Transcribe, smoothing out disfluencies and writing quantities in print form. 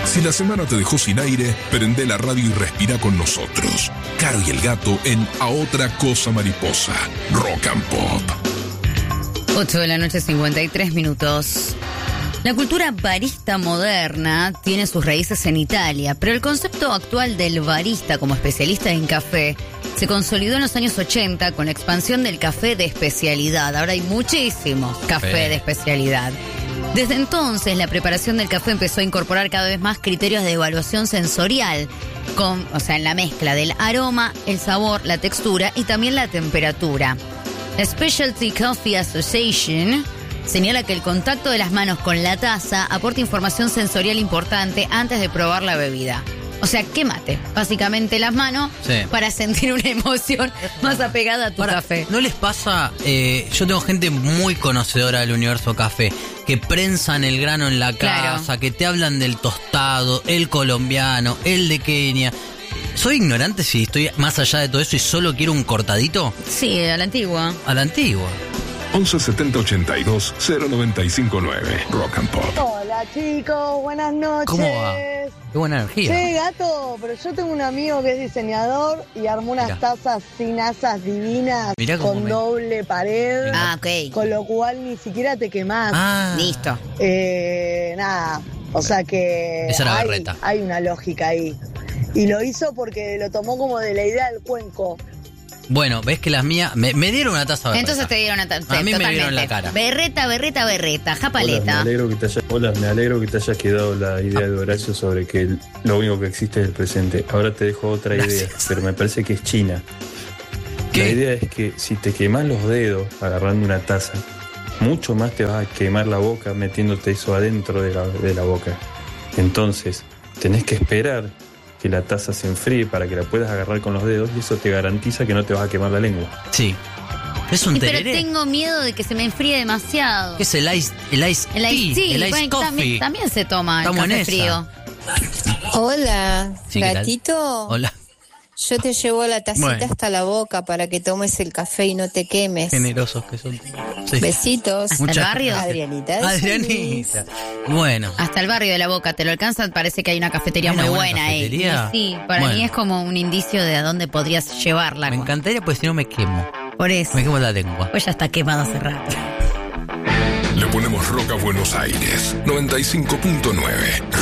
Si la semana te dejó sin aire, prende la radio y respira con nosotros. Caro y el Gato en A Otra Cosa Mariposa. Rock and Pop. 8 de la noche, 53 minutos. La cultura barista moderna tiene sus raíces en Italia, pero el concepto actual del barista como especialista en café se consolidó en los años 80 con la expansión del café de especialidad. Ahora hay muchísimos café de especialidad. Desde entonces, la preparación del café empezó a incorporar cada vez más criterios de evaluación sensorial, en la mezcla del aroma, el sabor, la textura y también la temperatura. La Specialty Coffee Association señala que el contacto de las manos con la taza aporta información sensorial importante antes de probar la bebida. O sea, quémate básicamente las manos para sentir una emoción más apegada a tu café. ¿No les pasa? Yo tengo gente muy conocedora del universo café que prensan el grano en la casa, que te hablan del tostado, el colombiano, el de Kenia. ¿Soy ignorante si estoy más allá de todo eso y solo quiero un cortadito? Sí, a la antigua. A la antigua. 11 70 82 095 9. Rock and Pop. Hola chicos, buenas noches. ¿Cómo va? Qué buena energía. Sí, Gato, pero yo tengo un amigo que es diseñador y armó unas tazas sin asas divinas con doble pared. Ok. Con lo cual ni siquiera te quemás. Listo. Nada, o sea que esa era berreta. Hay una lógica ahí. Y lo hizo porque lo tomó como de la idea del cuenco. Bueno, ves que las mías me dieron una taza berreta. Entonces te dieron una taza. A mí me dieron la cara. Berreta, japaleta. Me alegro que te hayas quedado la idea de Horacio sobre que lo único que existe es el presente. Ahora te dejo otra idea, pero me parece que es china. ¿Qué? La idea es que si te quemas los dedos agarrando una taza, mucho más te vas a quemar la boca metiéndote eso adentro de la boca. Entonces, tenés que esperar que la taza se enfríe para que la puedas agarrar con los dedos y eso te garantiza que no te vas a quemar la lengua. Sí. Es un tereré. Pero tengo miedo de que se me enfríe demasiado. ¿Qué es el ice tea? El ice coffee. También se toma el café frío. Hola, Sí, gatito. Hola. Yo te llevo la tacita hasta la boca para que tomes el café y no te quemes. Generosos que son. Sí. Besitos. ¿Hasta el barrio? Adrianita. Bueno. Hasta el barrio de La Boca, ¿te lo alcanzan? Parece que hay una cafetería muy buena ahí. Sí, para mí es como un indicio de a dónde podrías llevarla. Me encantaría, pues si no me quemo. Por eso. Me quemo la lengua. Pues ya está quemado hace rato. Le ponemos rock a Buenos Aires. 95.9.